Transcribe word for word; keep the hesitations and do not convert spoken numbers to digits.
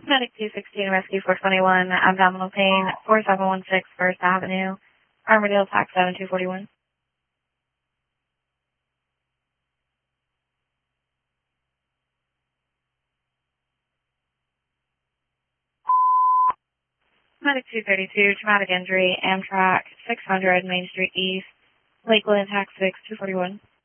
Medic two sixteen, Rescue four twenty-one, abdominal pain, four seven one six First Avenue, Armadale, tax seven two forty-one. Medic two thirty-two, traumatic injury, Amtrak, six hundred Main Street East, Lakeland, tax six two forty-one.